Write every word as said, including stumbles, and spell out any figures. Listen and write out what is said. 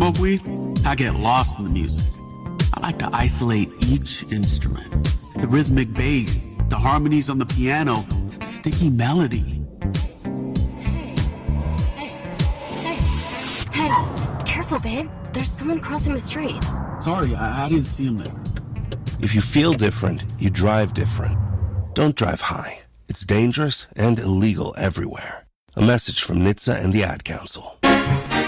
smoke weed, I get lost in the music. I like to isolate each instrument. The rhythmic bass, the harmonies on the piano, the sticky melody. Hey, hey, hey, hey, careful, babe. There's someone crossing the street. Sorry, I, I didn't see him there. If you feel different, you drive different. Don't drive high. It's dangerous and illegal everywhere. A message from N H T S A and the Ad Council.